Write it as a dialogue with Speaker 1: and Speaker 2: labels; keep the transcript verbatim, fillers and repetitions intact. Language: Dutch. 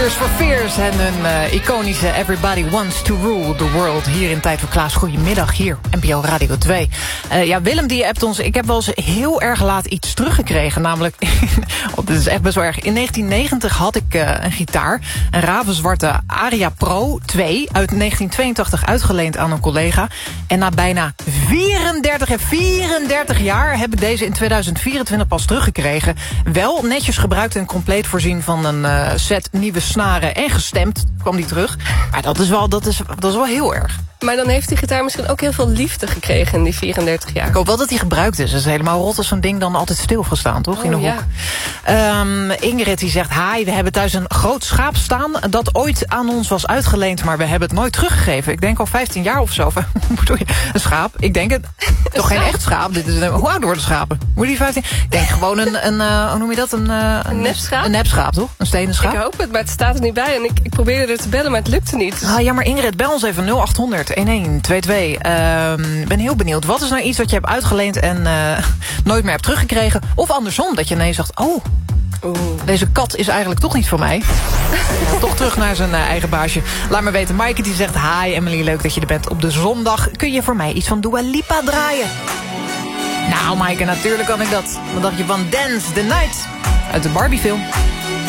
Speaker 1: Tears for Fears en een uh, iconische Everybody Wants to Rule the World. Hier in Tijd voor Klaas. Goedemiddag, hier, N P O Radio twee. Uh, ja, Willem die appt ons. Ik heb wel eens heel erg laat iets teruggekregen. Namelijk, oh, dit is echt best wel erg. In negentien negentig had ik uh, een gitaar. Een ravenzwarte Aria Pro twee uit negentien tweeëntachtig uitgeleend aan een collega. En na bijna vierendertig en vierendertig jaar heb ik deze in tweeduizend vierentwintig pas teruggekregen. Wel netjes gebruikt en compleet voorzien van een uh, set nieuwe snaren en gestemd kwam die terug. Maar dat is wel, dat is, dat is wel heel erg.
Speaker 2: Maar dan heeft die gitaar misschien ook heel veel liefde gekregen in die vierendertig jaar.
Speaker 1: Ik hoop wel dat hij gebruikt is. Het is helemaal rot als zo'n ding dan altijd stilgestaan, toch?
Speaker 2: Oh,
Speaker 1: in de
Speaker 2: ja.
Speaker 1: hoek. Um, Ingrid die zegt, hi, we hebben thuis een groot schaap staan dat ooit aan ons was uitgeleend, maar we hebben het nooit teruggegeven. Ik denk al vijftien jaar of zo. Hoe bedoel je? Een schaap? Ik denk het. Toch geen echt schaap? Dit is een, hoe oud worden schapen? Moet die vijftien? Ik denk gewoon een, een uh, hoe noem je dat? Een, uh,
Speaker 2: een nepschaap?
Speaker 1: Een nepschaap, toch? Een stenen schaap?
Speaker 2: Ik hoop het, maar het staat er niet bij. En ik, ik probeerde er te bellen, maar het lukte niet.
Speaker 1: Ah, ja, maar Ingrid, bel ons even nul acht honderd elf twee twee. Ik uh, ben heel benieuwd. Wat is nou iets wat je hebt uitgeleend en uh, nooit meer hebt teruggekregen? Of andersom, dat je ineens zegt, oh, Oeh. Deze kat is eigenlijk toch niet voor mij. Toch terug naar zijn uh, eigen baasje. Laat me weten. Maaike die zegt, hi Emily, leuk dat je er bent. Op de zondag kun je voor mij iets van Dua Lipa draaien. Nou Maaike, natuurlijk kan ik dat. Wat dacht je van Dance the Night uit de Barbie film?